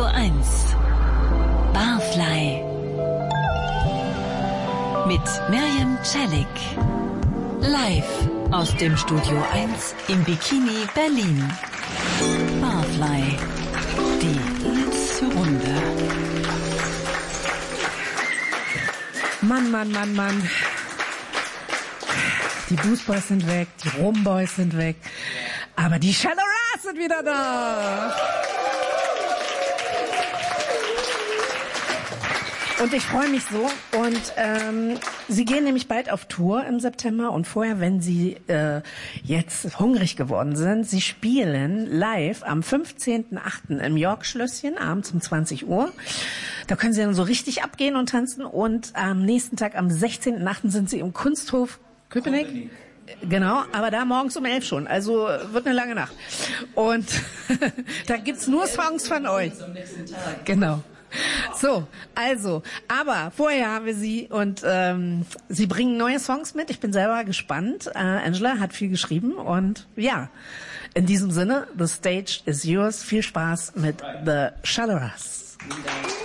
1 Barfly mit Miriam Celik. Live aus dem Studio 1 im Bikini Berlin. Barfly, die letzte Runde. Mann. Die Boost Boys sind weg, die Rum Boys sind weg, aber die Shallow Ras sind wieder da. Und ich freue mich so. Und sie gehen nämlich bald auf Tour im September. Und vorher, wenn sie jetzt hungrig geworden sind, sie spielen live am 15.8. im York-Schlösschen, abends um 20 Uhr. Da können sie dann so richtig abgehen und tanzen. Und am nächsten Tag, am 16.8. sind sie im Kunsthof Köpenick. Genau, aber da morgens um 11 schon. Also wird eine lange Nacht. Und da gibt's nur Songs von euch. Genau. So, also, aber vorher haben wir sie und sie bringen neue Songs mit. Ich bin selber gespannt. Angela hat viel geschrieben und ja, in diesem Sinne, the stage is yours. Viel Spaß mit The Shallow Ras.